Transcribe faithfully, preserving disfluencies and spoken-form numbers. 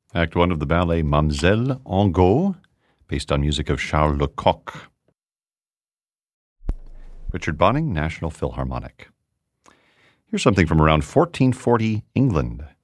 Act one of the ballet Mamselle en Go, based on music of Charles Lecoq. Richard Bonning, National Philharmonic. Here's something from around fourteen forty England.